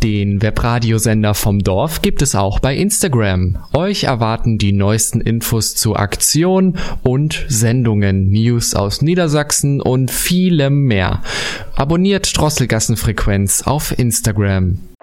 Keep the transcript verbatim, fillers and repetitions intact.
Den Webradiosender vom Dorf gibt es auch bei Instagram. Euch erwarten die neuesten Infos zu Aktionen und Sendungen, News aus Niedersachsen und vielem mehr. Abonniert Drosselgassenfrequenz auf Instagram.